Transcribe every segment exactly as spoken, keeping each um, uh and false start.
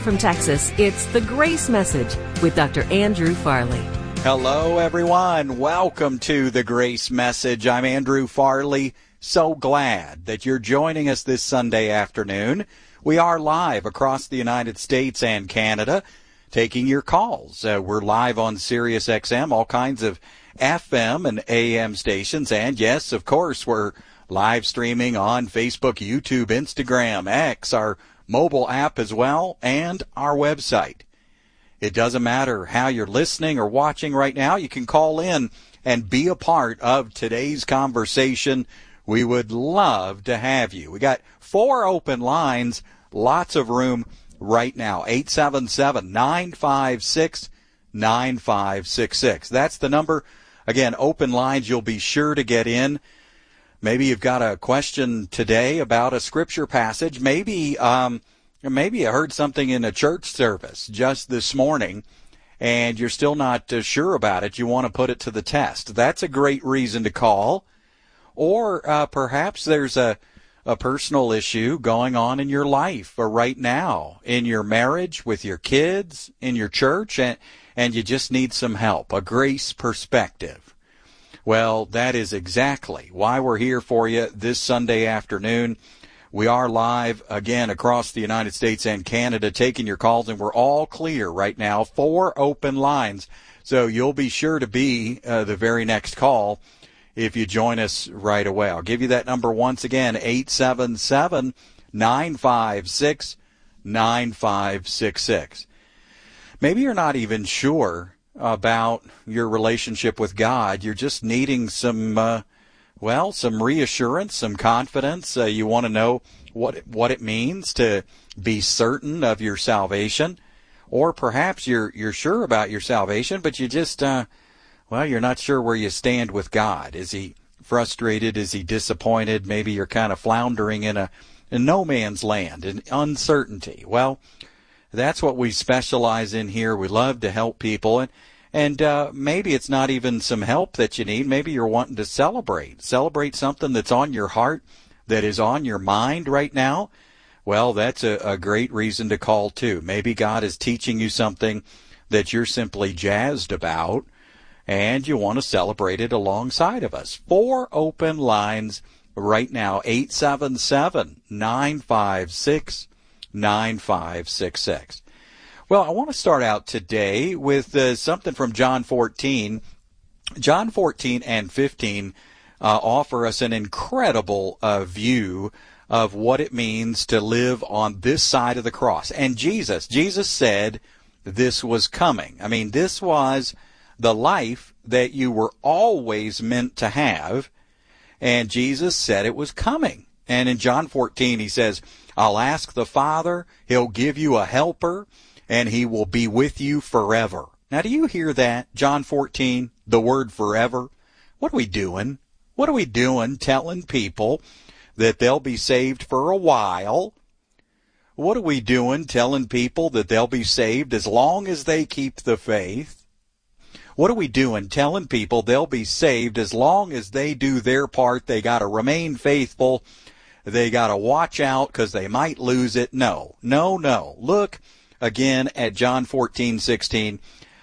from Texas, it's The Grace Message with Doctor Andrew Farley. Hello, everyone. Welcome to The Grace Message. I'm Andrew Farley. So glad that you're joining us this Sunday afternoon. We are live across the United States and Canada, taking your calls. Uh, we're live on Sirius X M, all kinds of F M and A M stations, and yes, of course, we're live streaming on Facebook, YouTube, Instagram, X, our mobile app as well, and our website. It doesn't matter how you're listening or watching right now. You can call in and be a part of today's conversation. We would love to have you. We got four open lines, lots of room right now. eight seven seven, nine five six, nine five six six. That's the number. Again, open lines. You'll be sure to get in. Maybe you've got a question today about a scripture passage. Maybe, um, maybe you heard something in a church service just this morning, and you're still not uh, sure about it. You want to put it to the test. That's a great reason to call. Or uh, perhaps there's a, a personal issue going on in your life or right now, in your marriage, with your kids, in your church, and, and you just need some help, a grace perspective. Well, that is exactly why we're here for you this Sunday afternoon. We are live again across the United States and Canada taking your calls, and we're all clear right now. Four open lines, so you'll be sure to be uh, the very next call if you join us right away. I'll give you that number once again, eight seven seven, nine five six, nine five six six. Maybe you're not even sure about your relationship with God. You're just needing some, uh, well, some reassurance, some confidence. Uh, you want to know what what it means to be certain of your salvation, or perhaps you're you're sure about your salvation, but you just, uh, well, you're not sure where you stand with God. Is He frustrated? Is He disappointed? Maybe you're kind of floundering in a, a no man's land, in uncertainty. Well, that's what we specialize in here. We love to help people, and and uh, maybe it's not even some help that you need. Maybe you're wanting to celebrate, celebrate something that's on your heart, that is on your mind right now. Well, that's a, a great reason to call too. Maybe God is teaching you something that you're simply jazzed about, and you want to celebrate it alongside of us. Four open lines right now, eight seven seven, nine five six, nine five six six. Well, I want to start out today with uh, something from John fourteen. John fourteen and fifteen uh, offer us an incredible uh, view of what it means to live on this side of the cross. And Jesus, Jesus said this was coming. I mean, this was the life that you were always meant to have, and Jesus said it was coming. And in John fourteen, he says, I'll ask the Father, He'll give you a helper, and He will be with you forever. Now, do you hear that? John fourteen, the word forever. What are we doing? What are we doing telling people that they'll be saved for a while? What are we doing telling people that they'll be saved as long as they keep the faith? What are we doing telling people they'll be saved as long as they do their part? They got to remain faithful. They got to watch out because they might lose it. No, no, no. Look again at John fourteen sixteen.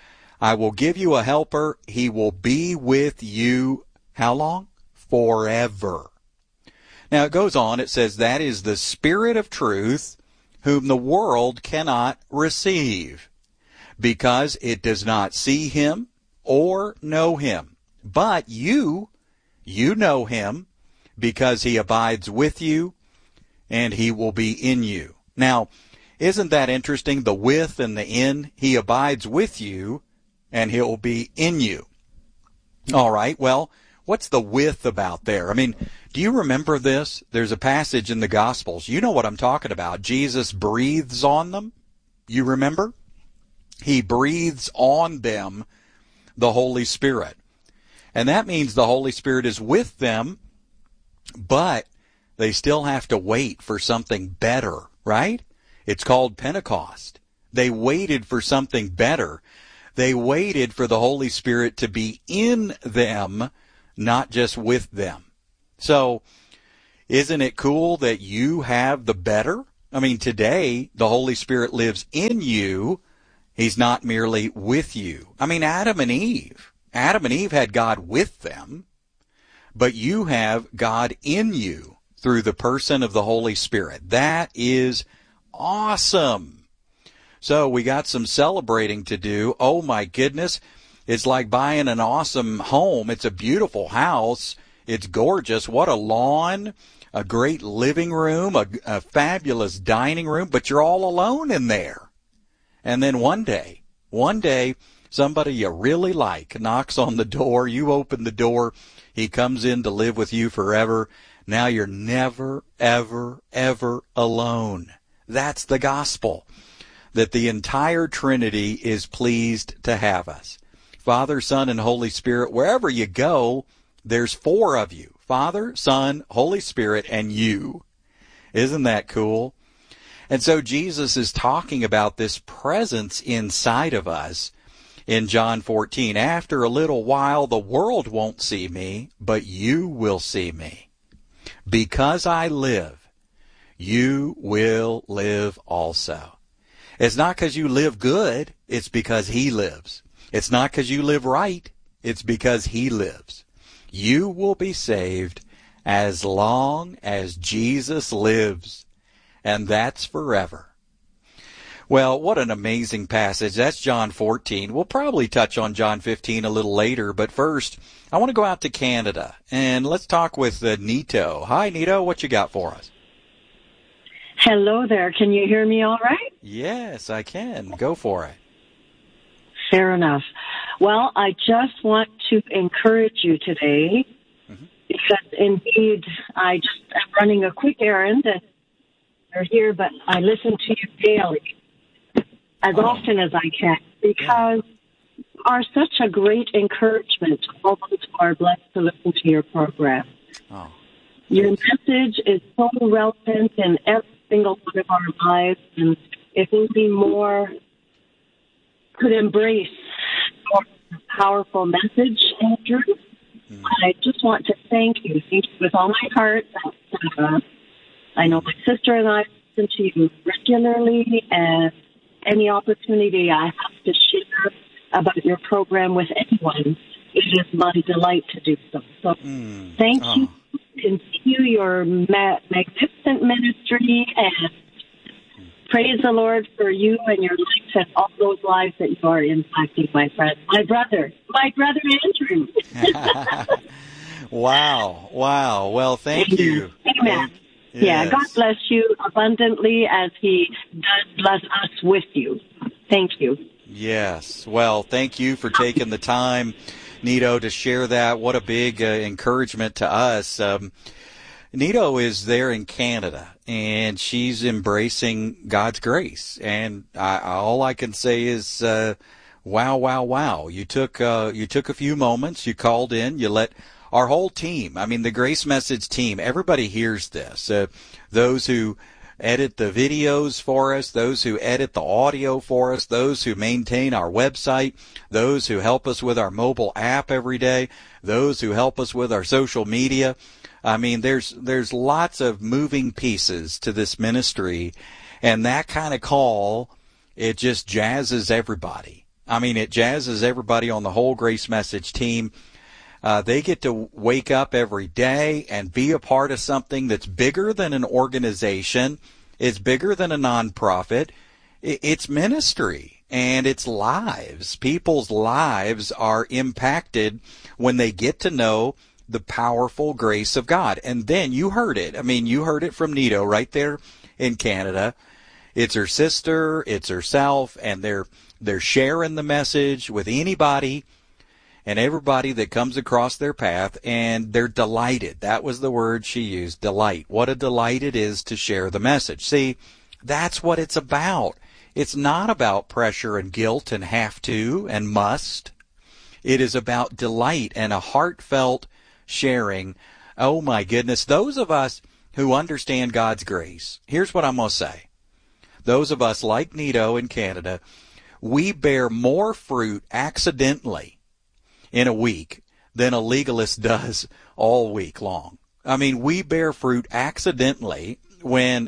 I will give you a helper. He will be with you. How long? Forever. Now it goes on. It says that is the Spirit of truth, whom the world cannot receive, because it does not see Him or know Him. But you, you know Him, because He abides with you, and He will be in you. Now, isn't that interesting? The with and the in. He abides with you, and He'll be in you. All right, well, what's the with about there? I mean, do you remember this? There's a passage in the Gospels. You know what I'm talking about. Jesus breathes on them. You remember? He breathes on them the Holy Spirit. And that means the Holy Spirit is with them, but they still have to wait for something better, right? It's called Pentecost. They waited for something better. They waited for the Holy Spirit to be in them, not just with them. So, isn't it cool that you have the better? I mean, today, the Holy Spirit lives in you. He's not merely with you. I mean, Adam and Eve. Adam and Eve had God with them, but you have God in you through the person of the Holy Spirit. That is awesome. So we got some celebrating to do. Oh, my goodness. It's like buying an awesome home. It's a beautiful house. It's gorgeous. What a lawn, a great living room, a, a fabulous dining room, but you're all alone in there. And then one day, one day, somebody you really like knocks on the door. You open the door. He comes in to live with you forever. Now you're never, ever, ever alone. That's the gospel, that the entire Trinity is pleased to have us. Father, Son, and Holy Spirit, wherever you go, there's four of you. Father, Son, Holy Spirit, and you. Isn't that cool? And so Jesus is talking about this presence inside of us in John fourteen. After a little while, the world won't see me, but you will see me. Because I live, you will live also. It's not because you live good, it's because he lives. It's not because you live right, it's because he lives. You will be saved as long as Jesus lives, and that's forever. Well, what an amazing passage. That's John fourteen. We'll probably touch on John fifteen a little later, but first, I want to go out to Canada, and let's talk with uh, Nito. Hi, Nito. What you got for us? Hello there. Can you hear me all right? Yes, I can. Go for it. Fair enough. Well, I just want to encourage you today, mm-hmm. because indeed I just am running a quick errand and you're here, but I listen to you daily, as oh. often as I can, because yeah. you are such a great encouragement to all those who are blessed to listen to your program. Oh. Your message is so relevant in every single one of our lives, and if only more could embrace your powerful message, Andrew. Mm. I just want to thank you. Thank you with all my heart. Uh, I know my sister and I listen to you regularly, and any opportunity I have to share about your program with anyone, it is my delight to do so. So mm. thank oh. you. Continue your ma- magnificent ministry, and praise the Lord for you and your life and all those lives that you are impacting, my friend. My brother, my brother Andrew. Wow, wow. Well, thank you. Amen. Thank, yes. Yeah, God bless you abundantly as he does bless us with you. Thank you. Yes. Well, thank you for taking the time, Nito, to share that. What a big uh, encouragement to us. Um, Nito is there in Canada, and she's embracing God's grace. And I, all I can say is, uh, wow, wow, wow. You took uh, you took a few moments. You called in. You let our whole team, I mean, the Grace Message team, everybody hears this. Uh, those who edit the videos for us, those who edit the audio for us, those who maintain our website, those who help us with our mobile app every day, those who help us with our social media. I mean, there's there's lots of moving pieces to this ministry, and that kind of call, it just jazzes everybody. I mean, it jazzes everybody on the whole Grace Message team. Uh, they get to wake up every day and be a part of something that's bigger than an organization. It's bigger than a nonprofit. It's ministry, and it's lives. People's lives are impacted when they get to know the powerful grace of God. And then you heard it. I mean, you heard it from Nito right there in Canada. It's her sister, it's herself, and they're they're sharing the message with anybody and everybody that comes across their path, and they're delighted. That was the word she used, delight. What a delight it is to share the message. See, that's what it's about. It's not about pressure and guilt and have to and must. It is about delight and a heartfelt sharing. Oh, my goodness. Those of us who understand God's grace, here's what I'm going to say. Those of us like Nito in Canada, we bear more fruit accidentally in a week than a legalist does all week long. I mean, we bear fruit accidentally when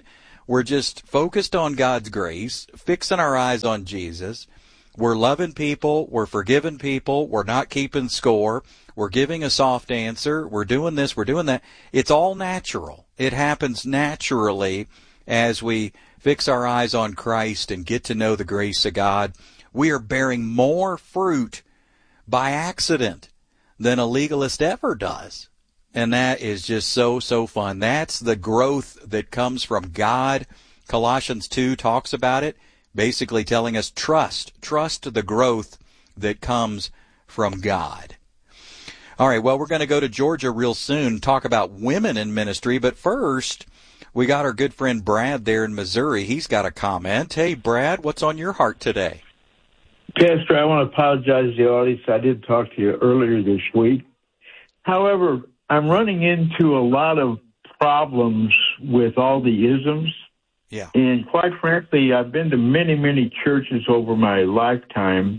We're just focused on God's grace, fixing our eyes on Jesus. We're loving people. We're forgiving people. We're not keeping score. We're giving a soft answer. We're doing this. We're doing that. It's all natural. It happens naturally as we fix our eyes on Christ and get to know the grace of God. We are bearing more fruit by accident than a legalist ever does. And that is just so, so fun. That's the growth that comes from God. Colossians two talks about it, basically telling us trust. Trust the growth that comes from God. All right, well, we're going to go to Georgia real soon, talk about women in ministry. But first, we got our good friend Brad there in Missouri. He's got a comment. Hey, Brad, what's on your heart today? Pastor, I want to apologize to the audience. I did talk to you earlier this week. However, I'm running into a lot of problems with all the isms. Yeah. And quite frankly, I've been to many, many churches over my lifetime.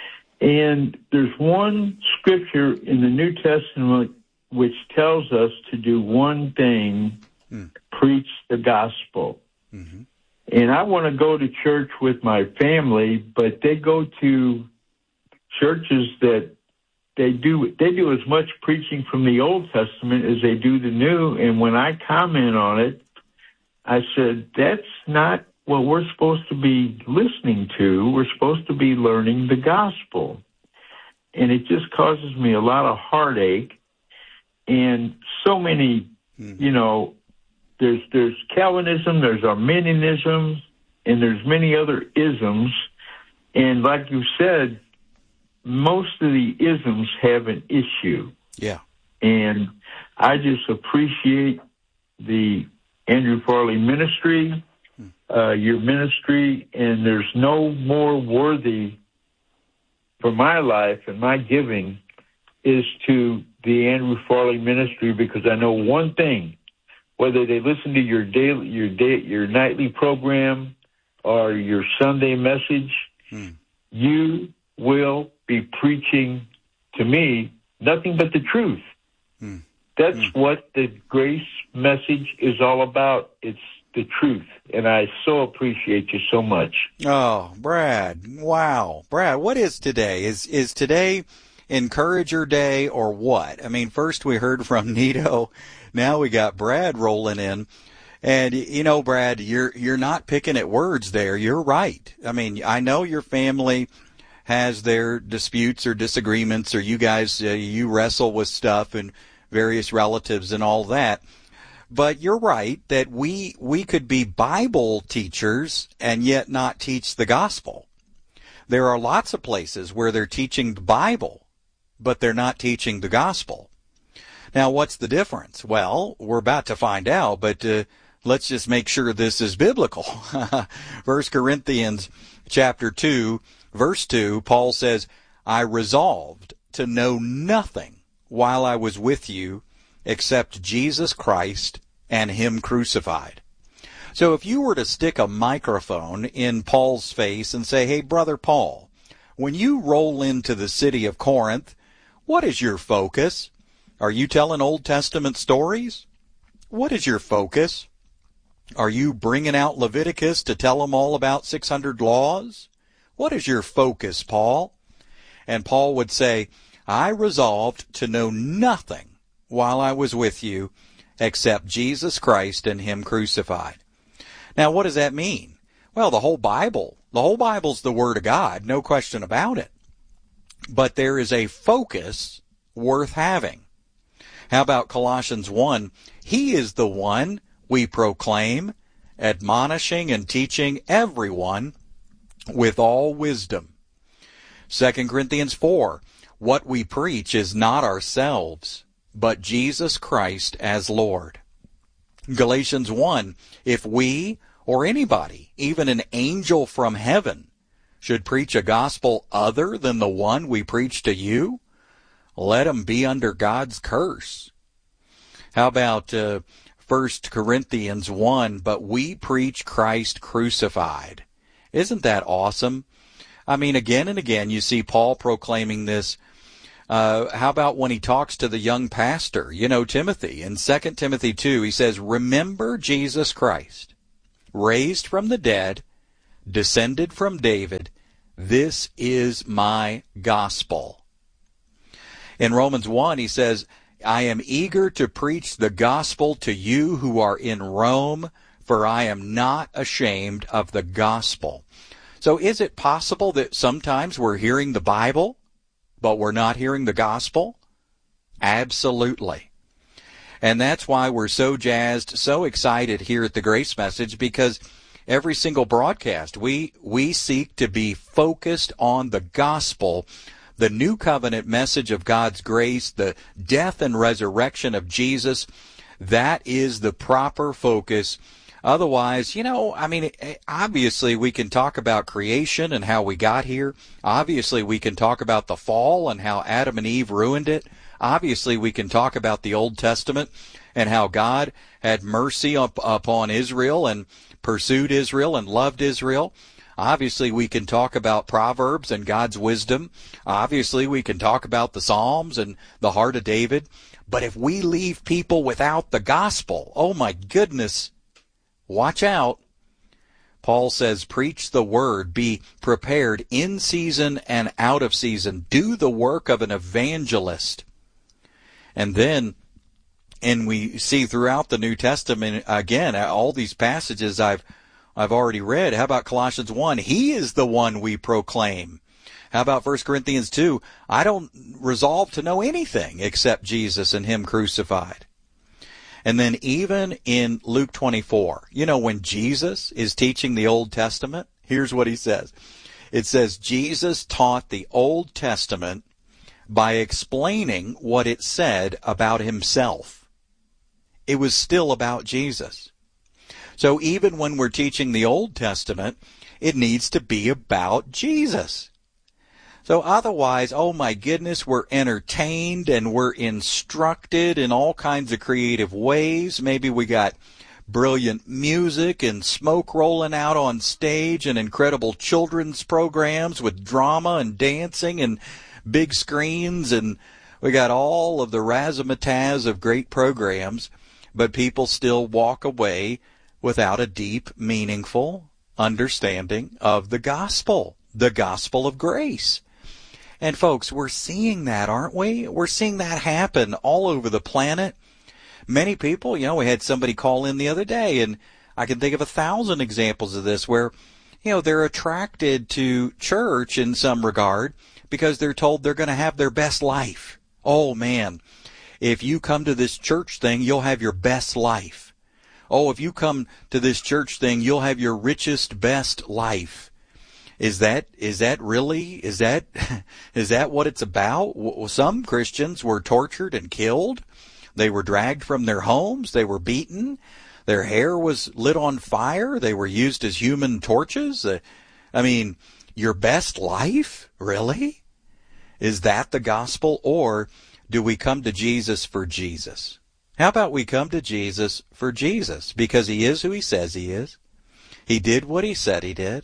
And there's one scripture in the New Testament which tells us to do one thing, mm. preach the gospel. Mm-hmm. And I want to go to church with my family, but they go to churches that they do they do as much preaching from the Old Testament as they do the New. And when I comment on it, I said, that's not what we're supposed to be listening to. We're supposed to be learning the gospel. And it just causes me a lot of heartache. And so many, mm-hmm. you know, there's there's Calvinism, there's Arminianism, and there's many other isms. And like you said, most of the isms have an issue. Yeah. And I just appreciate the Andrew Farley ministry, uh, your ministry, and there's no more worthy for my life and my giving is to the Andrew Farley ministry, because I know one thing, whether they listen to your daily, your day, your nightly program or your Sunday message, hmm. you will be preaching to me nothing but the truth. Hmm. That's hmm. what the grace message is all about. It's the truth. And I so appreciate you so much. Oh, Brad. Wow. Brad, what is today? Is is today Encourager Day or what? I mean, first we heard from Nito. Now we got Brad rolling in. And, you know, Brad, you're you're not picking at words there. You're right. I mean, I know your family has their disputes or disagreements, or you guys, uh, you wrestle with stuff and various relatives and all that. But you're right that we we could be Bible teachers and yet not teach the gospel. There are lots of places where they're teaching the Bible, but they're not teaching the gospel. Now, what's the difference? Well, we're about to find out, but uh, let's just make sure this is biblical. First Corinthians chapter two, verse two, Paul says, I resolved to know nothing while I was with you except Jesus Christ and Him crucified. So if you were to stick a microphone in Paul's face and say, hey, Brother Paul, when you roll into the city of Corinth, what is your focus? Are you telling Old Testament stories? What is your focus? Are you bringing out Leviticus to tell them all about six hundred laws? What is your focus, Paul? And Paul would say, I resolved to know nothing while I was with you except Jesus Christ and Him crucified. Now, what does that mean? Well, the whole Bible, the whole Bible's the Word of God, no question about it. But there is a focus worth having. How about Colossians one? He is the one we proclaim, admonishing and teaching everyone with all wisdom. Second Corinthians four, what we preach is not ourselves, but Jesus Christ as Lord. Galatians one, if we or anybody, even an angel from heaven, should preach a gospel other than the one we preach to you, let him be under God's curse. How about uh, First Corinthians one, but we preach Christ crucified. Isn't that awesome? I mean, again and again, you see Paul proclaiming this. Uh, how about when he talks to the young pastor, you know, Timothy, in Second Timothy two, he says, remember Jesus Christ, raised from the dead, descended from David. This is my gospel. In Romans one, he says, I am eager to preach the gospel to you who are in Rome, for I am not ashamed of the gospel. So is it possible that sometimes we're hearing the Bible, but we're not hearing the gospel? Absolutely. And that's why we're so jazzed, so excited here at the Grace Message, because every single broadcast, we we seek to be focused on the gospel, the new covenant message of God's grace, the death and resurrection of Jesus. That is the proper focus. Otherwise, you know, I mean, obviously we can talk about creation and how we got here. Obviously we can talk about the fall and how Adam and Eve ruined it. Obviously we can talk about the Old Testament and how God had mercy up, upon Israel and pursued Israel and loved Israel. Obviously we can talk about Proverbs and God's wisdom. Obviously we can talk about the Psalms and the heart of David. But if we leave people without the gospel, oh my goodness, watch out. Paul says, preach the word, be prepared in season and out of season. Do the work of an evangelist. And then, and we see throughout the New Testament, again, all these passages I've I've already read. How about Colossians one? He is the one we proclaim. How about First Corinthians two? I don't resolve to know anything except Jesus and Him crucified. And then even in Luke twenty-four, you know, when Jesus is teaching the Old Testament, here's what he says. It says, Jesus taught the Old Testament by explaining what it said about himself. It was still about Jesus. So even when we're teaching the Old Testament, it needs to be about Jesus. So otherwise, oh my goodness, we're entertained and we're instructed in all kinds of creative ways. Maybe we got brilliant music and smoke rolling out on stage and incredible children's programs with drama and dancing and big screens, and we got all of the razzmatazz of great programs, but people still walk away without a deep, meaningful understanding of the gospel, the gospel of grace. And folks, we're seeing that, aren't we? We're seeing that happen all over the planet. Many people, you know, we had somebody call in the other day, and I can think of a thousand examples of this where, you know, they're attracted to church in some regard because they're told they're going to have their best life. Oh, man, if you come to this church thing, you'll have your best life. Oh, if you come to this church thing, you'll have your richest, best life. Is that, is that really, is that, is that what it's about? Some Christians were tortured and killed. They were dragged from their homes. They were beaten. Their hair was lit on fire. They were used as human torches. Uh, I mean, your best life? Really? Is that the gospel? Or do we come to Jesus for Jesus? How about we come to Jesus for Jesus? Because he is who he says he is. He did what he said he did.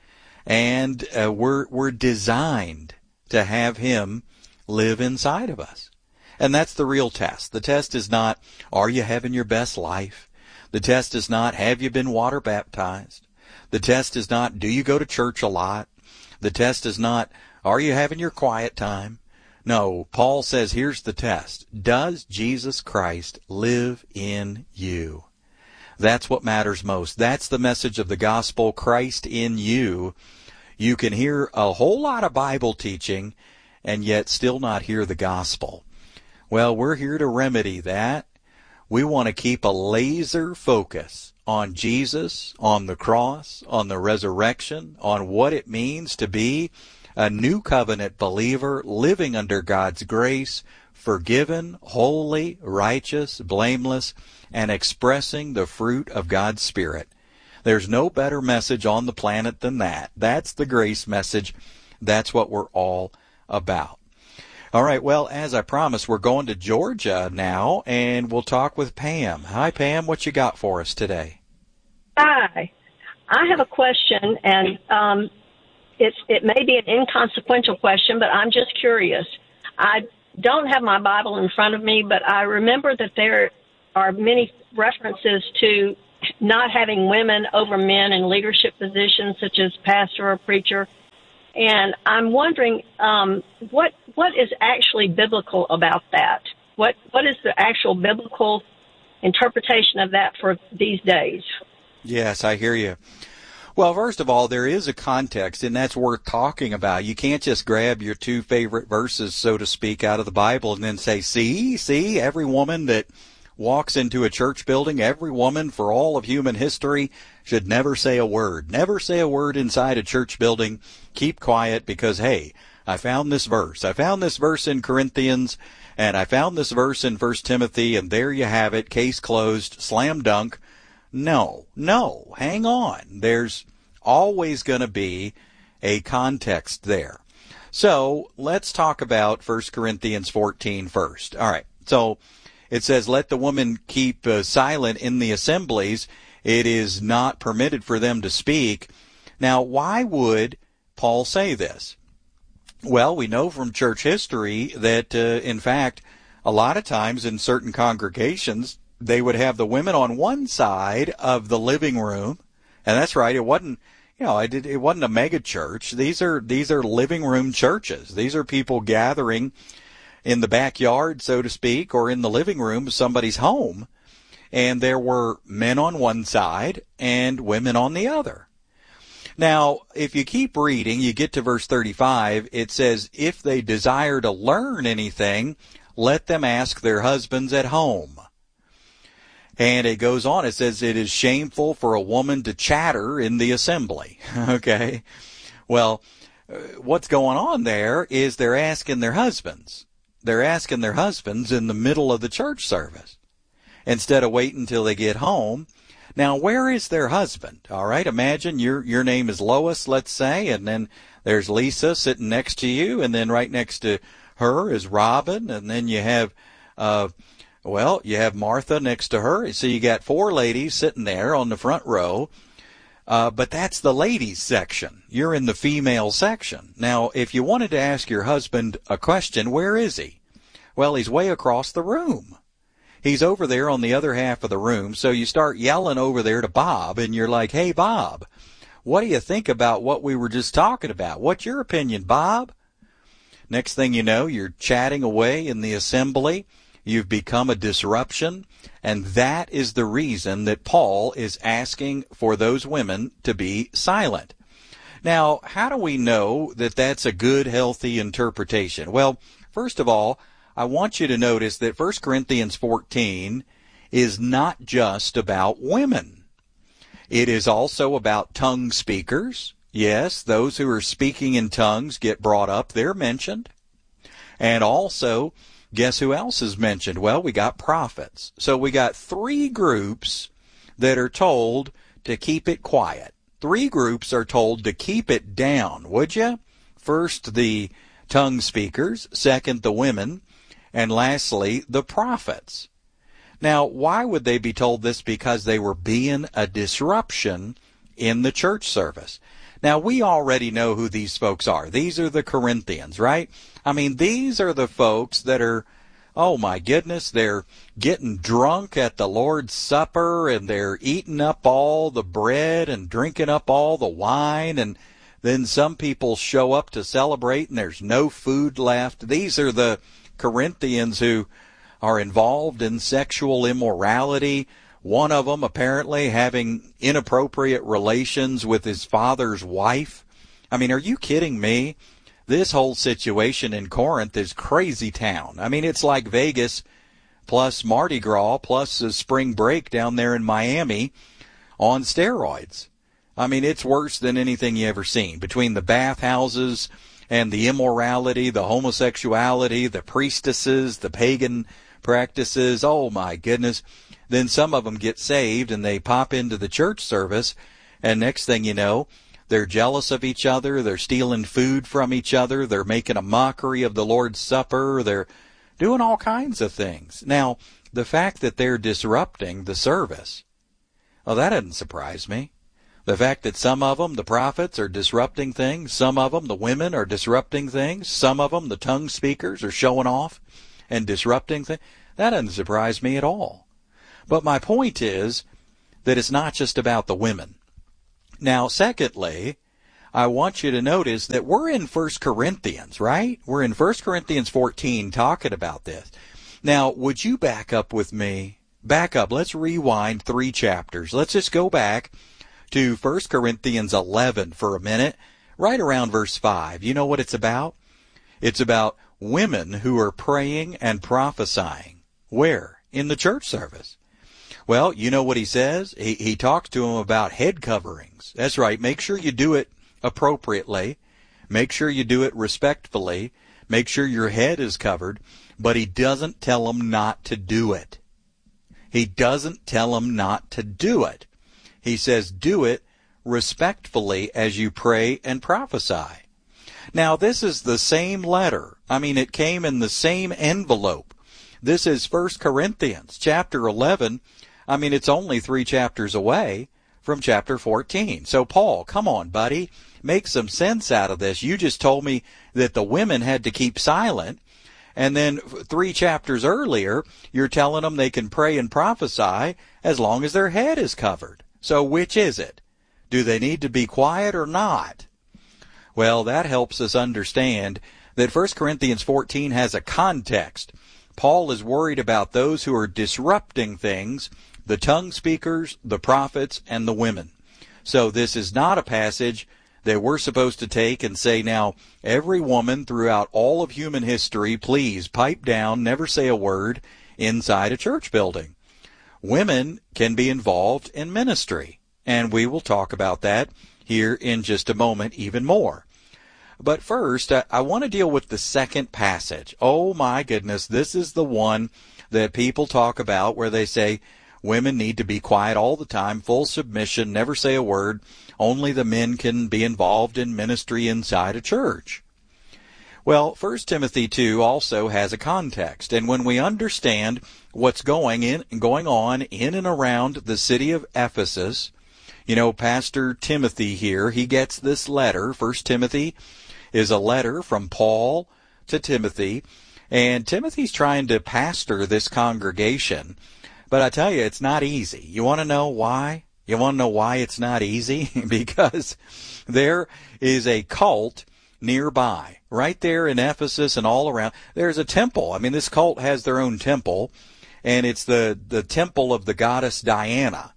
And uh, we're, we're designed to have him live inside of us. And that's the real test. The test is not, are you having your best life? The test is not, have you been water baptized? The test is not, do you go to church a lot? The test is not, are you having your quiet time? No, Paul says, here's the test. Does Jesus Christ live in you? That's what matters most. That's the message of the gospel, Christ in you. You can hear a whole lot of Bible teaching and yet still not hear the gospel. Well, we're here to remedy that. We want to keep a laser focus on Jesus, on the cross, on the resurrection, on what it means to be a new covenant believer living under God's grace, forgiven, holy, righteous, blameless, and expressing the fruit of God's Spirit. There's no better message on the planet than that. That's the grace message. That's what we're all about. All right, well, as I promised, we're going to Georgia now, and we'll talk with Pam. Hi, Pam. What you got for us today? Hi. I have a question, and um, it's, it may be an inconsequential question, but I'm just curious. I don't have my Bible in front of me, but I remember that there are many references to not having women over men in leadership positions such as pastor or preacher. And I'm wondering um, what what is actually biblical about that? What what is the actual biblical interpretation of that for these days? Yes, I hear you. Well, first of all, there is a context, and that's worth talking about. You can't just grab your two favorite verses, so to speak, out of the Bible and then say, see, see, every woman that walks into a church building, every woman for all of human history should never say a word. Never say a word inside a church building. Keep quiet because, hey, I found this verse. I found this verse in Corinthians, and I found this verse in First Timothy, and there you have it, case closed, slam dunk. No, no, hang on. There's always going to be a context there. So let's talk about First Corinthians fourteen first. All right, so it says, let the woman keep uh, silent in the assemblies. It is not permitted for them to speak. Now, why would Paul say this? Well, we know from church history that, uh, in fact, a lot of times in certain congregations, they would have the women on one side of the living room, and that's right. It wasn't, you know, it, it wasn't a mega church. These are these are living room churches. These are people gathering in the backyard, so to speak, or in the living room of somebody's home, and there were men on one side and women on the other. Now, if you keep reading, you get to verse thirty-five. It says, if they desire to learn anything, let them ask their husbands at home. And it goes on, it says it is shameful for a woman to chatter in the assembly. Okay? Well, what's going on there is they're asking their husbands. They're asking their husbands in the middle of the church service instead of waiting until they get home. Now, where is their husband? All right, imagine your your name is Lois, let's say, and then there's Lisa sitting next to you, and then right next to her is Robin, and then you have uh Well, you have Martha next to her. So you got four ladies sitting there on the front row. Uh, but that's the ladies section. You're in the female section. Now, if you wanted to ask your husband a question, where is he? Well, he's way across the room. He's over there on the other half of the room. So you start yelling over there to Bob, and you're like, hey, Bob, what do you think about what we were just talking about? What's your opinion, Bob? Next thing you know, you're chatting away in the assembly. You've become a disruption, and that is the reason that Paul is asking for those women to be silent. Now, how do we know that that's a good, healthy interpretation? Well, first of all, I want you to notice that First Corinthians fourteen is not just about women. It is also about tongue speakers. Yes, those who are speaking in tongues get brought up. They're mentioned. And also, guess who else is mentioned? Well, we got prophets. So we got three groups that are told to keep it quiet. Three groups are told to keep it down, would you? First, the tongue speakers. Second, the women. And lastly, the prophets. Now, why would they be told this? Because they were being a disruption in the church service. Now, we already know who these folks are. These are the Corinthians, right? I mean, these are the folks that are, oh my goodness, they're getting drunk at the Lord's Supper, and they're eating up all the bread and drinking up all the wine, and then some people show up to celebrate and there's no food left. These are the Corinthians who are involved in sexual immorality. One of them apparently having inappropriate relations with his father's wife. I mean, are you kidding me? This whole situation in Corinth is crazy town. I mean, it's like Vegas plus Mardi Gras plus a spring break down there in Miami on steroids. I mean, it's worse than anything you ever seen. Between the bathhouses and the immorality, the homosexuality, the priestesses, the pagan practices, oh my goodness. Then some of them get saved and they pop into the church service, and next thing you know, they're jealous of each other, they're stealing food from each other, they're making a mockery of the Lord's Supper, they're doing all kinds of things. Now, the fact that they're disrupting the service, well, that doesn't surprise me. The fact that some of them, the prophets, are disrupting things, some of them, the women, are disrupting things, some of them, the tongue speakers, are showing off and disrupting things, that doesn't surprise me at all. But my point is, that it's not just about the women. Now, secondly, I want you to notice that we're in First Corinthians, right? We're in First Corinthians fourteen talking about this. Now, would you back up with me? Back up. Let's rewind three chapters. Let's just go back to First Corinthians eleven for a minute, right around verse five. You know what it's about? It's about women who are praying and prophesying. Where? In the church service. Well, you know what he says? He, he talks to them about head coverings. That's right. Make sure you do it appropriately. Make sure you do it respectfully. Make sure your head is covered. But he doesn't tell them not to do it. He doesn't tell them not to do it. He says do it respectfully as you pray and prophesy. Now, this is the same letter. I mean, it came in the same envelope. This is First Corinthians chapter eleven. I mean, it's only three chapters away from chapter fourteen. So, Paul, come on, buddy. Make some sense out of this. You just told me that the women had to keep silent. And then three chapters earlier, you're telling them they can pray and prophesy as long as their head is covered. So which is it? Do they need to be quiet or not? Well, that helps us understand that First Corinthians fourteen has a context. Paul is worried about those who are disrupting things, the tongue speakers, the prophets, and the women. So this is not a passage that we're supposed to take and say, now, every woman throughout all of human history, please pipe down, never say a word inside a church building. Women can be involved in ministry, and we will talk about that here in just a moment even more. But first, I, I want to deal with the second passage. Oh my goodness, this is the one that people talk about where they say women need to be quiet all the time, full submission, never say a word. Only the men can be involved in ministry inside a church. Well, First Timothy two also has a context, and when we understand what's going in going on in and around the city of Ephesus, you know, Pastor Timothy here, he gets this letter. First Timothy is a letter from Paul to Timothy, and Timothy's trying to pastor this congregation. But I tell you, it's not easy. You want to know why? You want to know why it's not easy? Because there is a cult nearby, right there in Ephesus and all around. There's a temple. I mean, this cult has their own temple, and it's the, the temple of the goddess Diana.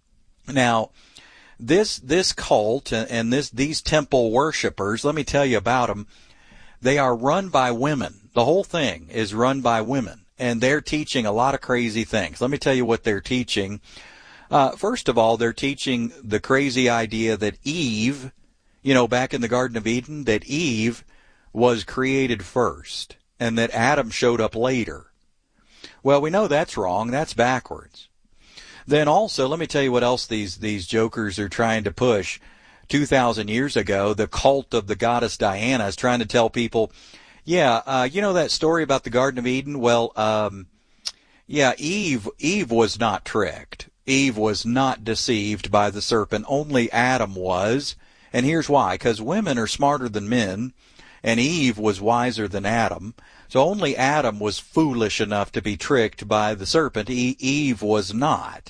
Now, this this cult and, and this these temple worshipers, let me tell you about them. They are run by women. The whole thing is run by women, and they're teaching a lot of crazy things. Let me tell you what they're teaching. Uh, first of all, they're teaching the crazy idea that Eve, you know, back in the Garden of Eden, that Eve was created first and that Adam showed up later. Well, we know that's wrong. That's backwards. Then also, let me tell you what else these, these jokers are trying to push. two thousand years ago, the cult of the goddess Diana is trying to tell people, yeah, uh, you know that story about the Garden of Eden? Well, um, yeah, Eve, Eve was not tricked. Eve was not deceived by the serpent. Only Adam was. And here's why. Because women are smarter than men, and Eve was wiser than Adam. So only Adam was foolish enough to be tricked by the serpent. E- Eve was not.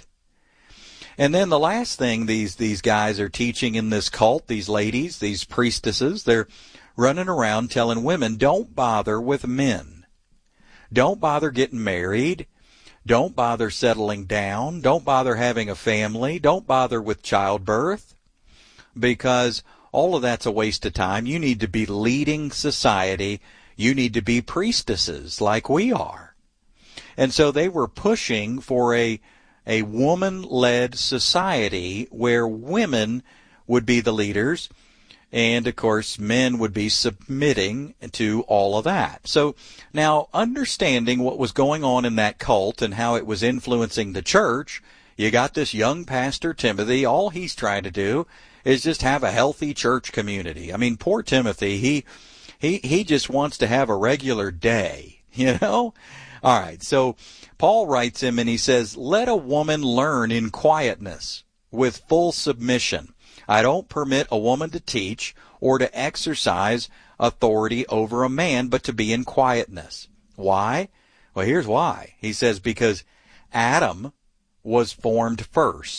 And then the last thing these, these guys are teaching in this cult, these ladies, these priestesses, they're running around telling women, don't bother with men. Don't bother getting married. Don't bother settling down. Don't bother having a family. Don't bother with childbirth, because all of that's a waste of time. You need to be leading society. You need to be priestesses like we are. And so they were pushing for a a woman-led society where women would be the leaders, and, of course, men would be submitting to all of that. So now, understanding what was going on in that cult and how it was influencing the church, you got this young pastor, Timothy. All he's trying to do is just have a healthy church community. I mean, poor Timothy, he he he just wants to have a regular day, you know? All right, so Paul writes him and he says, let a woman learn in quietness with full submission. I don't permit a woman to teach or to exercise authority over a man, but to be in quietness. Why? Well, here's why. He says, because Adam was formed first.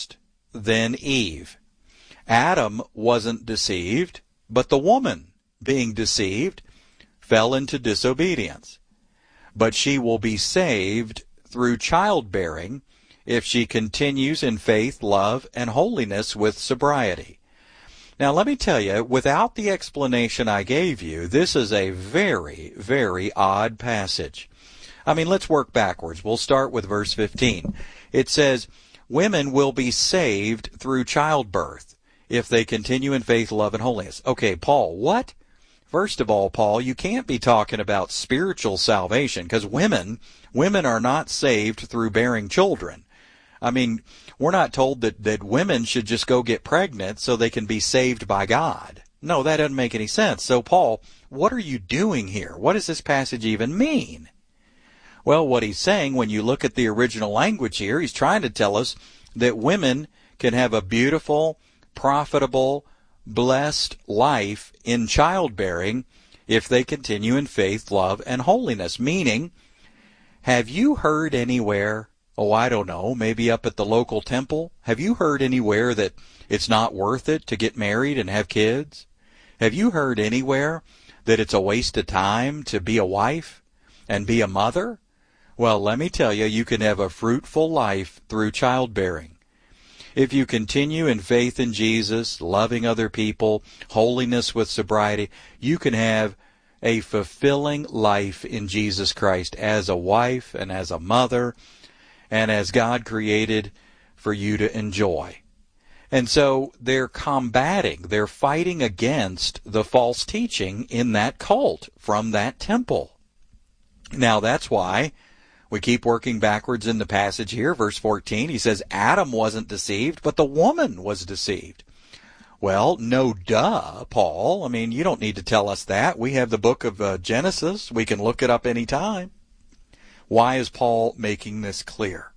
than Eve. Adam wasn't deceived, but the woman, being deceived, fell into disobedience. But she will be saved through childbearing if she continues in faith, love, and holiness with sobriety. Now, let me tell you, without the explanation I gave you, this is a very, very odd passage. I mean, let's work backwards. We'll start with verse fifteen. It says, women will be saved through childbirth if they continue in faith, love, and holiness. Okay, Paul, what? First of all, Paul, you can't be talking about spiritual salvation, because women, women are not saved through bearing children. I mean, we're not told that, that women should just go get pregnant so they can be saved by God. No, that doesn't make any sense. So, Paul, what are you doing here? What does this passage even mean? Well, what he's saying, when you look at the original language here, he's trying to tell us that women can have a beautiful, profitable, blessed life in childbearing if they continue in faith, love, and holiness. Meaning, have you heard anywhere, oh, I don't know, maybe up at the local temple, have you heard anywhere that it's not worth it to get married and have kids? Have you heard anywhere that it's a waste of time to be a wife and be a mother? Well, let me tell you, you can have a fruitful life through childbearing. If you continue in faith in Jesus, loving other people, holiness with sobriety, you can have a fulfilling life in Jesus Christ as a wife and as a mother and as God created for you to enjoy. And so they're combating, they're fighting against the false teaching in that cult from that temple. Now that's why we keep working backwards in the passage here, verse fourteen. He says Adam wasn't deceived, but the woman was deceived. Well, no duh, Paul. I mean, you don't need to tell us that. We have the book of uh, Genesis. We can look it up any time. Why is Paul making this clear?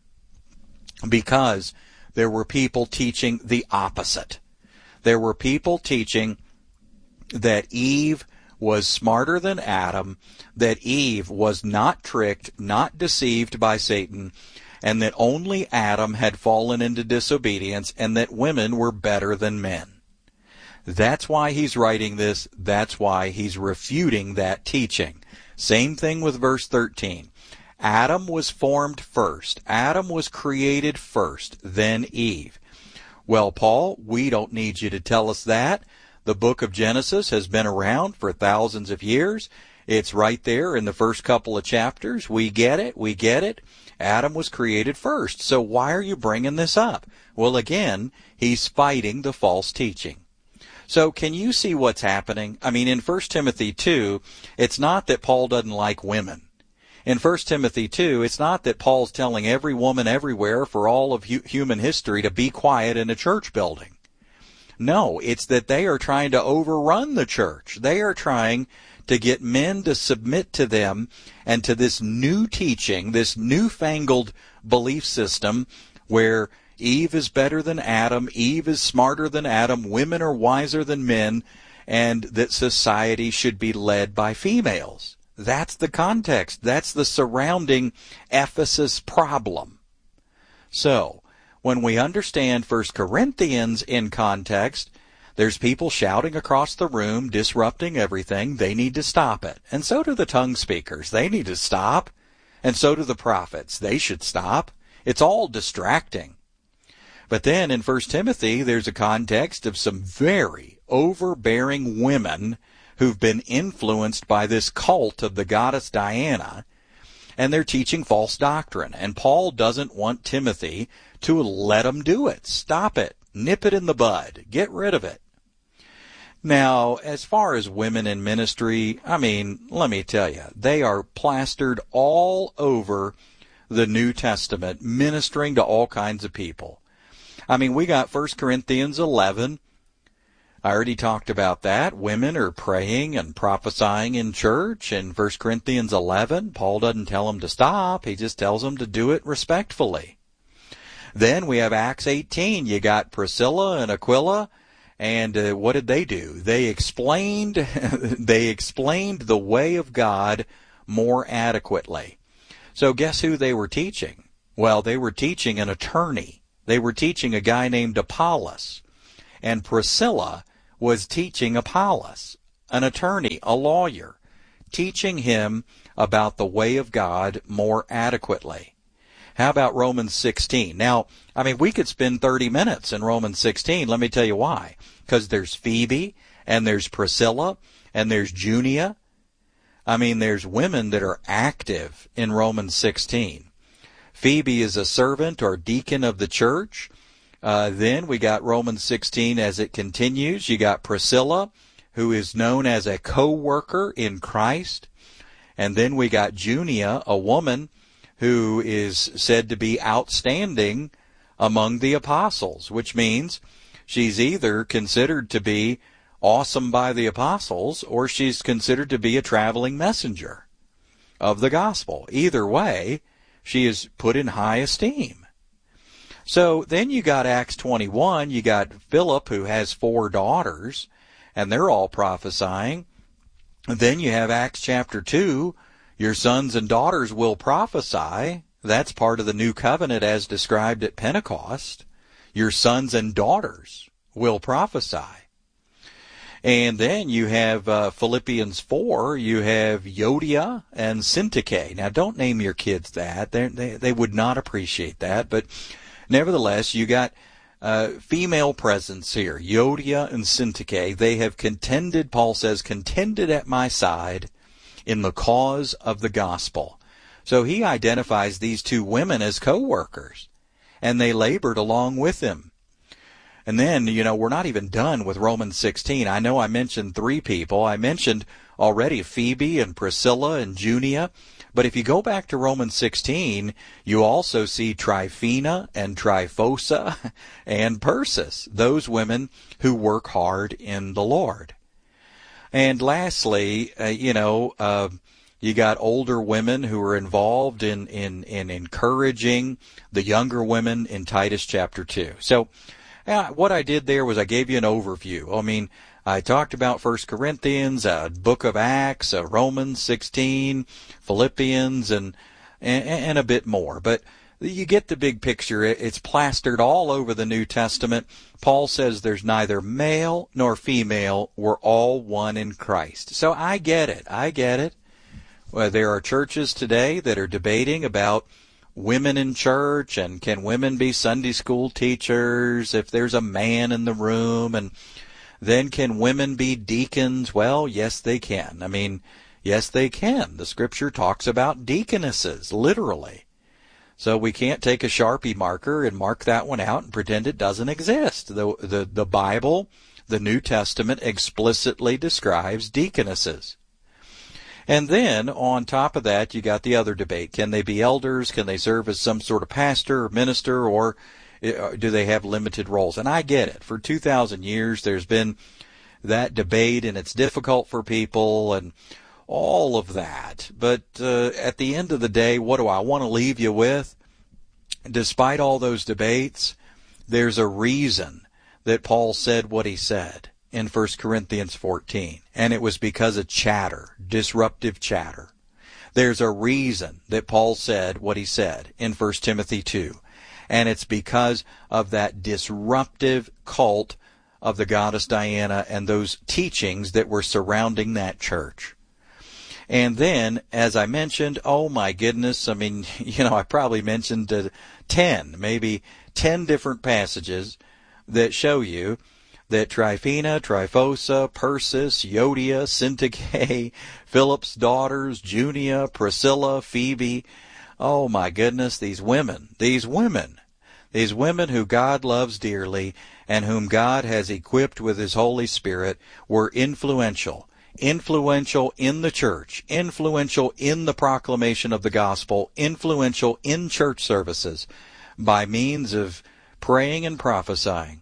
Because there were people teaching the opposite. There were people teaching that Eve was smarter than Adam, that Eve was not tricked, not deceived by Satan, and that only Adam had fallen into disobedience, and that women were better than men. That's why he's writing this. That's why he's refuting that teaching. Same thing with verse thirteen. Adam was formed first. Adam was created first, then Eve. Well, Paul, we don't need you to tell us that. The book of Genesis has been around for thousands of years. It's right there in the first couple of chapters. We get it. We get it. Adam was created first. So why are you bringing this up? Well, again, he's fighting the false teaching. So can you see what's happening? I mean, in First Timothy two, it's not that Paul doesn't like women. In First Timothy two, it's not that Paul's telling every woman everywhere for all of hu- human history to be quiet in a church building. No, it's that they are trying to overrun the church. They are trying to get men to submit to them and to this new teaching, this newfangled belief system where Eve is better than Adam, Eve is smarter than Adam, women are wiser than men, and that society should be led by females. That's the context. That's the surrounding Ephesus problem. So, when we understand First Corinthians in context, there's people shouting across the room, disrupting everything. They need to stop it. And so do the tongue speakers. They need to stop. And so do the prophets. They should stop. It's all distracting. But then in First Timothy, there's a context of some very overbearing women who've been influenced by this cult of the goddess Diana, and they're teaching false doctrine. And Paul doesn't want Timothy to let them do it. Stop it. Nip it in the bud. Get rid of it. Now, as far as women in ministry, I mean, let me tell you, they are plastered all over the New Testament, ministering to all kinds of people. I mean, we got First Corinthians eleven. I already talked about that. Women are praying and prophesying in church. In First Corinthians eleven, Paul doesn't tell them to stop. He just tells them to do it respectfully. Then we have Acts eighteen. You got Priscilla and Aquila, and uh, what did they do? They explained, they explained the way of God more adequately. So guess who they were teaching? Well, they were teaching an attorney. They were teaching a guy named Apollos. And Priscilla was teaching Apollos, an attorney, a lawyer, teaching him about the way of God more adequately. How about Romans sixteen? Now, I mean, we could spend thirty minutes in Romans sixteen. Let me tell you why. Because there's Phoebe, and there's Priscilla, and there's Junia. I mean, there's women that are active in Romans sixteen. Phoebe is a servant or deacon of the church. Uh, then we got Romans sixteen as it continues. You got Priscilla, who is known as a co-worker in Christ. And then we got Junia, a woman who is said to be outstanding among the apostles, which means she's either considered to be awesome by the apostles or she's considered to be a traveling messenger of the gospel. Either way, she is put in high esteem. So then you got Acts twenty-one, you got Philip, who has four daughters, and they're all prophesying. And then you have Acts chapter two, your sons and daughters will prophesy. That's part of the new covenant as described at Pentecost. Your sons and daughters will prophesy. And then you have uh, Philippians four, you have Euodia and Syntyche. Now, don't name your kids that. They're, they they would not appreciate that. But nevertheless, you got uh, female presence here, Euodia and Syntyche. They have contended, Paul says, contended at my side in the cause of the gospel. So he identifies these two women as co-workers, and they labored along with him. And then, you know, we're not even done with Romans sixteen. I know I mentioned three people. I mentioned already Phoebe and Priscilla and Junia. But if you go back to Romans sixteen, you also see Tryphena and Tryphosa and Persis, those women who work hard in the Lord. And lastly, uh, you know, uh, you got older women who are involved in, in, in encouraging the younger women in Titus chapter two. So, Uh, what I did there was I gave you an overview. I mean, I talked about First Corinthians, uh, Book of Acts, uh, Romans sixteen, Philippians, and, and and a bit more. But you get the big picture. It's plastered all over the New Testament. Paul says there's neither male nor female. We're all one in Christ. So I get it. I get it. Well, there are churches today that are debating about women in church, and can women be Sunday school teachers if there's a man in the room, and then can women be deacons? Well, yes, they can. I mean, yes, they can. The Scripture talks about deaconesses, literally. So we can't take a Sharpie marker and mark that one out and pretend it doesn't exist. The, the, the Bible, the New Testament, explicitly describes deaconesses. And then, on top of that, you got the other debate. Can they be elders? Can they serve as some sort of pastor or minister? Or do they have limited roles? And I get it. For two thousand years, there's been that debate, and it's difficult for people and all of that. But uh, at the end of the day, what do I want to leave you with? Despite all those debates, there's a reason that Paul said what he said in First Corinthians fourteen, and it was because of chatter, disruptive chatter. There's a reason that Paul said what he said in First Timothy two, and it's because of that disruptive cult of the goddess Diana and those teachings that were surrounding that church. And then, as I mentioned, oh my goodness, I mean, you know, I probably mentioned uh, ten, maybe ten different passages that show you that Tryphena, Tryphosa, Persis, Euodia, Syntyche, Philip's daughters, Junia, Priscilla, Phoebe, oh my goodness, these women, these women, these women who God loves dearly and whom God has equipped with His Holy Spirit were influential, influential in the church, influential in the proclamation of the gospel, influential in church services by means of praying and prophesying.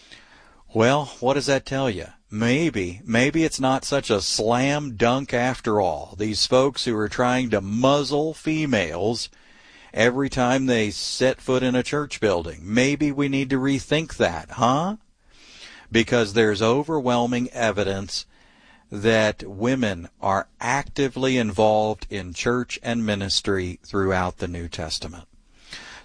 Well, what does that tell you? Maybe, maybe it's not such a slam dunk after all. These folks who are trying to muzzle females every time they set foot in a church building. Maybe we need to rethink that, huh? Because there's overwhelming evidence that women are actively involved in church and ministry throughout the New Testament.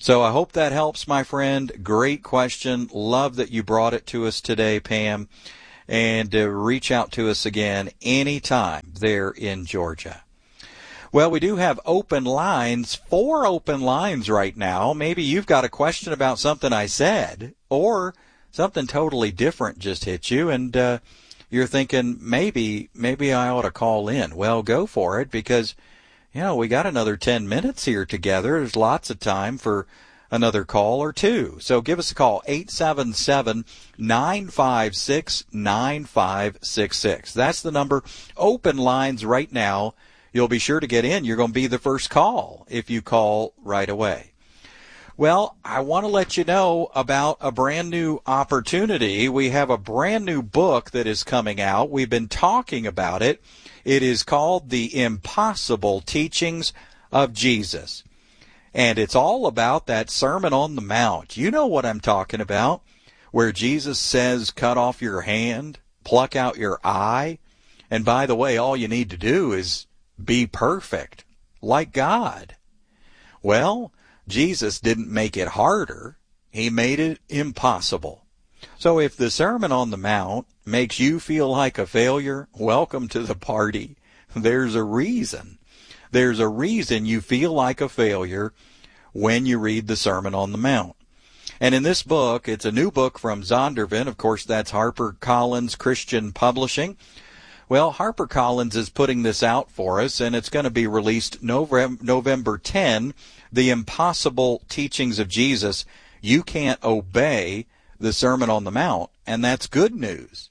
So I hope that helps, my friend. Great question. Love that you brought it to us today, Pam. And uh, reach out to us again anytime there in Georgia. Well, we do have open lines, four open lines right now. Maybe you've got a question about something I said, or something totally different just hit you, and uh, you're thinking, maybe, maybe I ought to call in. Well, go for it, because, you know, we got another ten minutes here together. There's lots of time for another call or two. So give us a call, eight seven seven, nine five six, nine five six six. That's the number. Open lines right now. You'll be sure to get in. You're going to be the first call if you call right away. Well, I want to let you know about a brand new opportunity. We have a brand new book that is coming out. We've been talking about it. It is called The Impossible Teachings of Jesus. And it's all about that Sermon on the Mount. You know what I'm talking about, where Jesus says, cut off your hand, pluck out your eye. And by the way, all you need to do is be perfect, like God. Well, Jesus didn't make it harder. He made it impossible. So if the Sermon on the Mount makes you feel like a failure, welcome to the party. There's a reason. There's a reason you feel like a failure when you read the Sermon on the Mount. And in this book, it's a new book from Zondervan. Of course, that's HarperCollins Christian Publishing. Well, HarperCollins is putting this out for us, and it's going to be released November tenth, The Impossible Teachings of Jesus. You can't obey the Sermon on the Mount, and that's good news.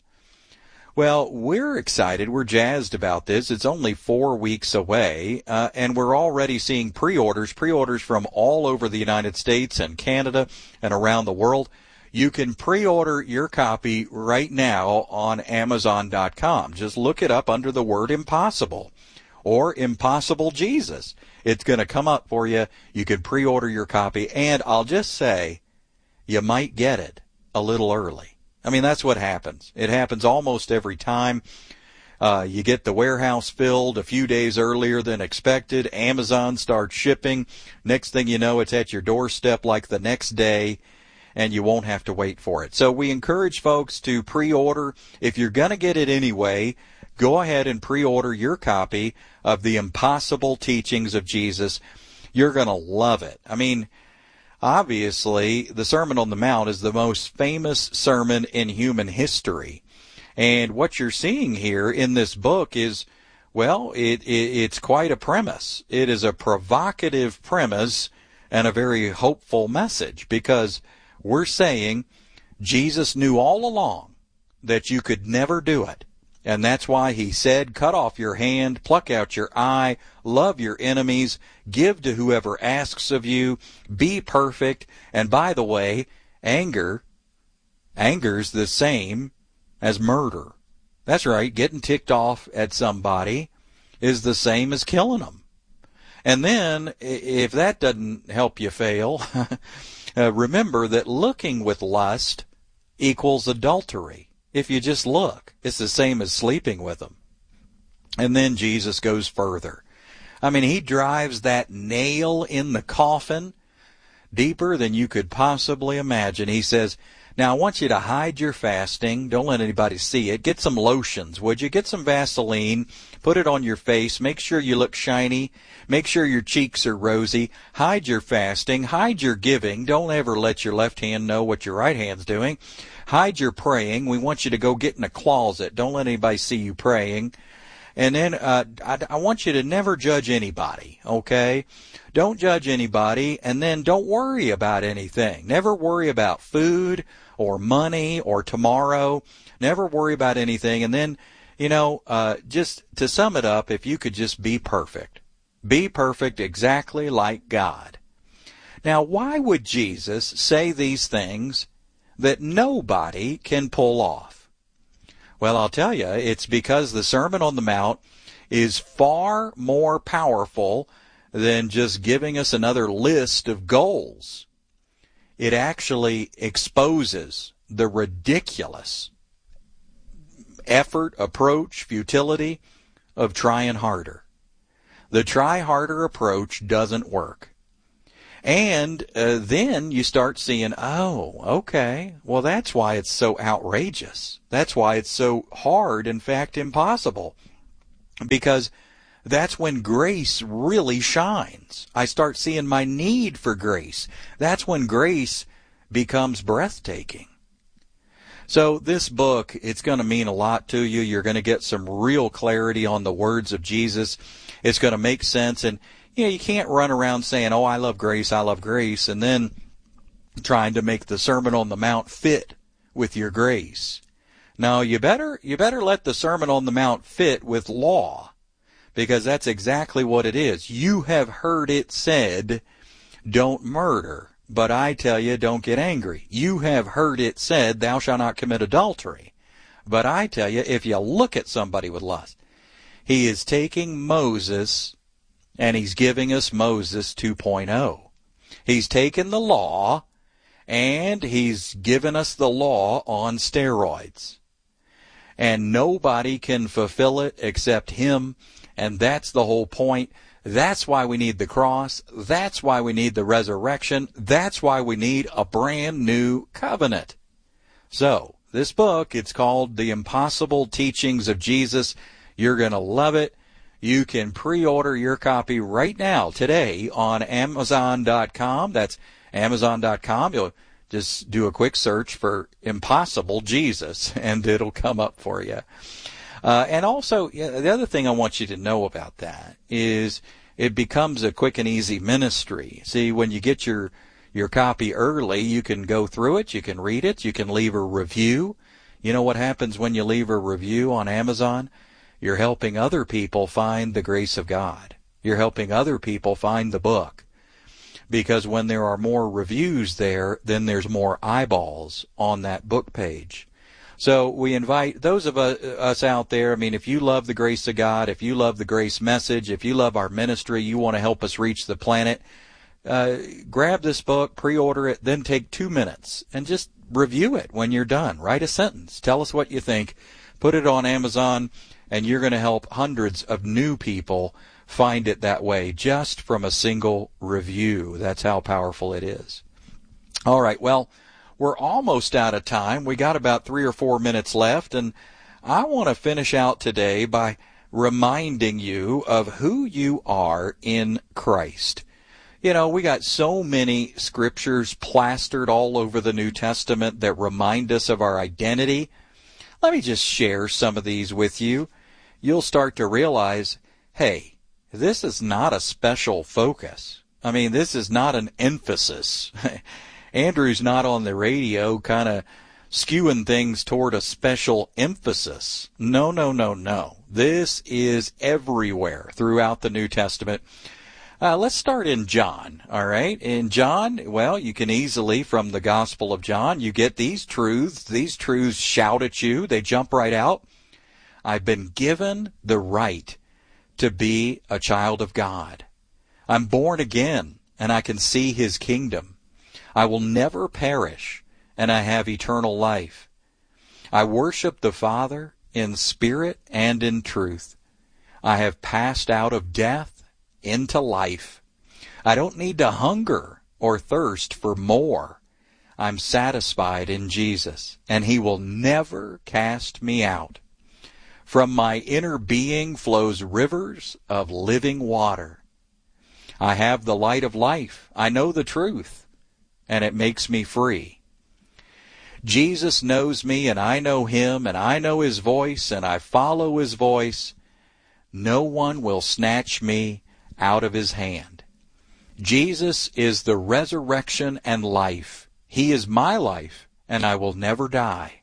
Well, we're excited. We're jazzed about this. It's only four weeks away, uh, and we're already seeing pre-orders, pre-orders from all over the United States and Canada and around the world. You can pre-order your copy right now on Amazon dot com. Just look it up under the word impossible or Impossible Jesus. It's going to come up for you. You can pre-order your copy, and I'll just say you might get it a little early. I mean, that's what happens. It happens almost every time. Uh, you get the warehouse filled a few days earlier than expected. Amazon starts shipping. Next thing you know, it's at your doorstep like the next day, and you won't have to wait for it. So we encourage folks to pre-order. If you're going to get it anyway, go ahead and pre-order your copy of The Impossible Teachings of Jesus. You're going to love it. I mean, obviously, the Sermon on the Mount is the most famous sermon in human history. And what you're seeing here in this book is, well, it, it, it's quite a premise. It is a provocative premise and a very hopeful message, because we're saying Jesus knew all along that you could never do it. And that's why he said, cut off your hand, pluck out your eye, love your enemies, give to whoever asks of you, be perfect. And by the way, anger, anger's the same as murder. That's right, getting ticked off at somebody is the same as killing them. And then, if that doesn't help you fail, uh, remember that looking with lust equals adultery. If you just look, it's the same as sleeping with them. And then Jesus goes further. I mean, he drives that nail in the coffin deeper than you could possibly imagine. He says, now I want you to hide your fasting. Don't let anybody see it. Get some lotions, would you? Get some Vaseline. Put it on your face. Make sure you look shiny. Make sure your cheeks are rosy. Hide your fasting. Hide your giving. Don't ever let your left hand know what your right hand's doing. Hide your praying. We want you to go get in a closet. Don't let anybody see you praying. And then uh, I, I want you to never judge anybody, okay? Don't judge anybody, and then don't worry about anything. Never worry about food or money or tomorrow. Never worry about anything. And then, you know, uh, just to sum it up, if you could just be perfect. Be perfect exactly like God. Now, why would Jesus say these things that nobody can pull off? Well, I'll tell you, it's because the Sermon on the Mount is far more powerful than just giving us another list of goals. It actually exposes the ridiculous effort, approach, futility of trying harder. The try harder approach doesn't work. And uh, then you start seeing, oh, okay, well, that's why it's so outrageous. That's why it's so hard, in fact, impossible. Because that's when grace really shines. I start seeing my need for grace. That's when grace becomes breathtaking. So this book, it's going to mean a lot to you. You're going to get some real clarity on the words of Jesus. It's going to make sense. And, you know, you can't run around saying, oh, I love grace, I love grace, and then trying to make the Sermon on the Mount fit with your grace. No, you better, you better let the Sermon on the Mount fit with law, because that's exactly what it is. You have heard it said, don't murder, but I tell you, don't get angry. You have heard it said, thou shalt not commit adultery, but I tell you, if you look at somebody with lust. He is taking Moses and he's giving us Moses two point oh. He's taken the law and he's given us the law on steroids. And nobody can fulfill it except him. And that's the whole point. That's why we need the cross. That's why we need the resurrection. That's why we need a brand new covenant. So, this book, it's called The Impossible Teachings of Jesus. You're going to love it. You can pre-order your copy right now, today, on Amazon dot com. That's Amazon dot com. You'll just do a quick search for Impossible Jesus, and it'll come up for you. Uh, and also, the other thing I want you to know about that is it becomes a quick and easy ministry. See, when you get your, your copy early, you can go through it, you can read it, you can leave a review. You know what happens when you leave a review on Amazon? You're helping other people find the grace of God. You're helping other people find the book. Because when there are more reviews there, then there's more eyeballs on that book page. So we invite those of us out there, I mean, if you love the grace of God, if you love the grace message, if you love our ministry, you want to help us reach the planet, uh, grab this book, pre-order it, then take two minutes and just review it when you're done. Write a sentence. Tell us what you think. Put it on Amazon, and you're going to help hundreds of new people find it that way just from a single review. That's how powerful it is. All right, well, we're almost out of time. We got about three or four minutes left, and I want to finish out today by reminding you of who you are in Christ. You know, we got so many scriptures plastered all over the New Testament that remind us of our identity. Let me just share some of these with you. You'll start to realize, hey, this is not a special focus. I mean, this is not an emphasis. Andrew's not on the radio kind of skewing things toward a special emphasis. No, no, no, no. This is everywhere throughout the New Testament. Uh, let's start in John, all right? In John, well, you can easily, from the Gospel of John, you get these truths. These truths shout at you. They jump right out. I've been given the right to be a child of God. I'm born again, and I can see His kingdom. I will never perish, and I have eternal life. I worship the Father in spirit and in truth. I have passed out of death into life. I don't need to hunger or thirst for more. I'm satisfied in Jesus, and He will never cast me out. From my inner being flows rivers of living water. I have the light of life. I know the truth, and it makes me free. Jesus knows me, and I know Him, and I know His voice, and I follow His voice. No one will snatch me out of His hand. Jesus is the resurrection and life. He is my life, and I will never die.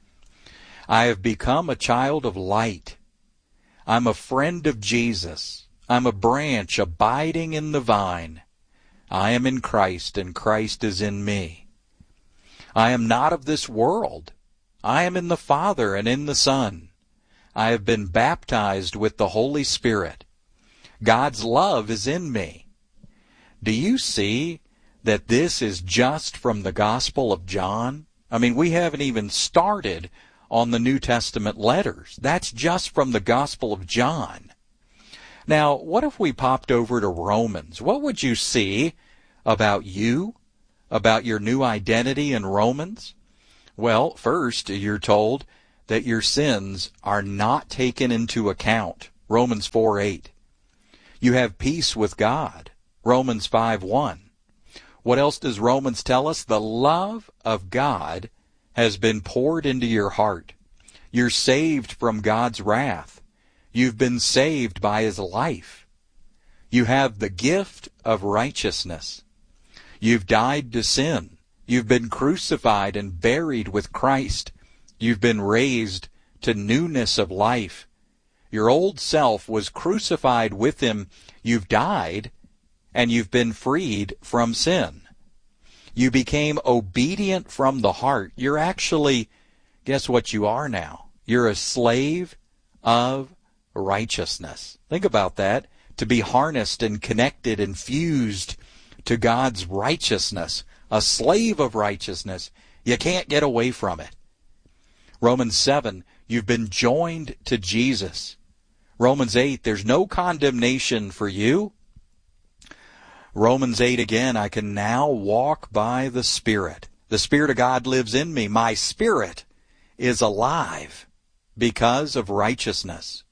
I have become a child of light. I'm a friend of Jesus. I'm a branch abiding in the vine. I am in Christ, and Christ is in me. I am not of this world. I am in the Father and in the Son. I have been baptized with the Holy Spirit. God's love is in me. Do you see that this is just from the Gospel of John? I mean, we haven't even started on the New Testament letters. That's just from the Gospel of John. Now, what if we popped over to Romans? What would you see about you, about your new identity in Romans? Well, first, you're told that your sins are not taken into account, Romans four eight. You have peace with God, Romans five one. What else does Romans tell us? The love of God has been poured into your heart. You're saved from God's wrath. You've been saved by His life. You have the gift of righteousness. You've died to sin. You've been crucified and buried with Christ. You've been raised to newness of life. Your old self was crucified with Him. You've died, and you've been freed from sin. You became obedient from the heart. You're actually, guess what you are now? You're a slave of righteousness. Think about that. To be harnessed and connected and fused to God's righteousness. A slave of righteousness. You can't get away from it. Romans seven, you've been joined to Jesus. Romans eight, there's no condemnation for you. Romans eight again, I can now walk by the Spirit. The Spirit of God lives in me. My spirit is alive because of righteousness.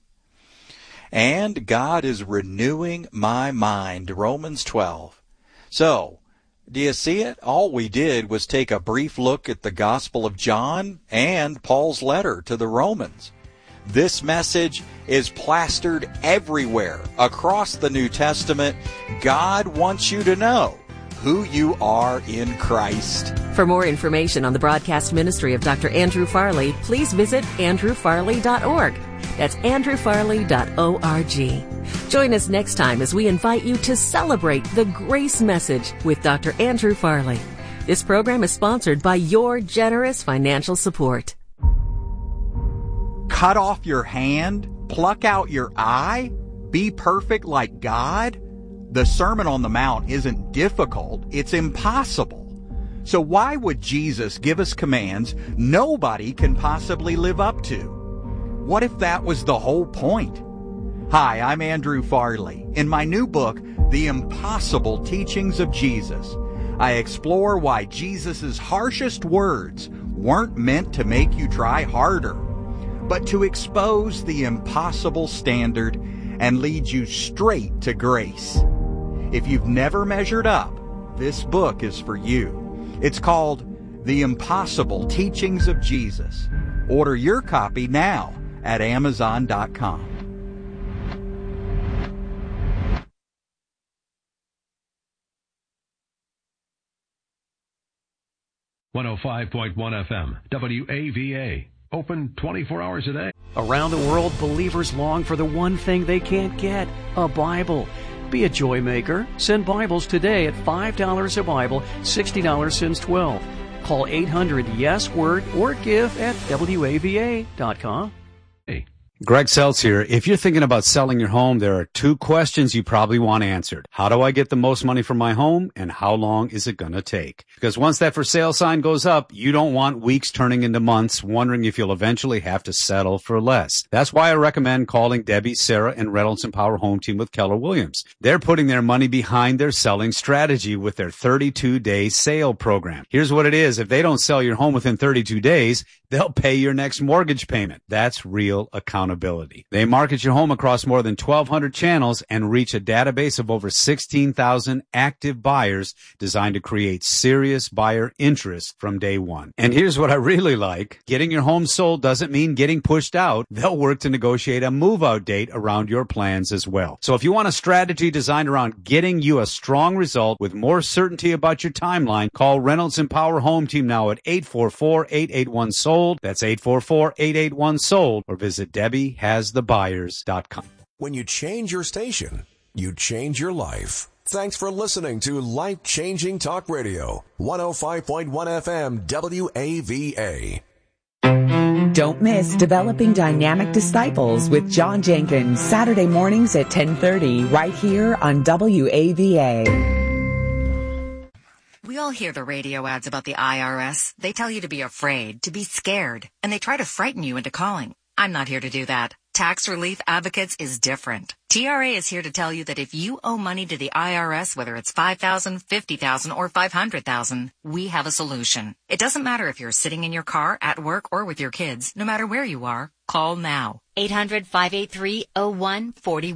And God is renewing my mind. Romans twelve. So, do you see it? All we did was take a brief look at the Gospel of John and Paul's letter to the Romans. This message is plastered everywhere across the New Testament. God wants you to know who you are in Christ. For more information on the broadcast ministry of Doctor Andrew Farley, please visit andrew farley dot org. That's andrew farley dot org. Join us next time as we invite you to celebrate the Grace Message with Doctor Andrew Farley. This program is sponsored by your generous financial support. Cut off your hand, pluck out your eye, be perfect like God? The Sermon on the Mount isn't difficult, it's impossible. So why would Jesus give us commands nobody can possibly live up to? What if that was the whole point? Hi, I'm Andrew Farley. In my new book, The Impossible Teachings of Jesus, I explore why Jesus' harshest words weren't meant to make you try harder, but to expose the impossible standard and lead you straight to grace. If you've never measured up, this book is for you. It's called The Impossible Teachings of Jesus. Order your copy now at amazon dot com. one oh five point one F M, W A V A. Open twenty-four hours a day. Around the world, believers long for the one thing they can't get, a Bible. Be a joy maker. Send Bibles today at five dollars a Bible, sixty dollars since twelve. Call eight hundred yes word or give at W A V A dot com. Hey. Greg Seltz here. If you're thinking about selling your home, there are two questions you probably want answered. How do I get the most money for my home, and how long is it going to take? Because once that for sale sign goes up, you don't want weeks turning into months wondering if you'll eventually have to settle for less. That's why I recommend calling Debbie, Sarah, and Reynolds and Power Home Team with Keller Williams. They're putting their money behind their selling strategy with their thirty-two day sale program. Here's what it is. If they don't sell your home within thirty-two days, they'll pay your next mortgage payment. That's real accountability. They market your home across more than twelve hundred channels and reach a database of over sixteen thousand active buyers designed to create serious buyer interest from day one. And here's what I really like. Getting your home sold doesn't mean getting pushed out. They'll work to negotiate a move-out date around your plans as well. So if you want a strategy designed around getting you a strong result with more certainty about your timeline, call Reynolds and Power Home Team now at eight four four, eight eight one, sold. That's eight four four, eight eight one, sold. Or visit Debbie has the buyers dot com. When you change your station, you change your life. Thanks for listening to Life-Changing Talk Radio, one oh five point one F M W A V A. Don't miss Developing Dynamic Disciples with John Jenkins, Saturday mornings at ten thirty, right here on W A V A. We all hear the radio ads about the I R S. They tell you to be afraid, to be scared, and they try to frighten you into calling. I'm not here to do that. Tax Relief Advocates is different. T R A is here to tell you that if you owe money to the I R S, whether it's five thousand dollars, fifty thousand dollars, or five hundred thousand dollars, we have a solution. It doesn't matter if you're sitting in your car, at work, or with your kids. No matter where you are, call now. eight hundred, five eight three, oh one four one.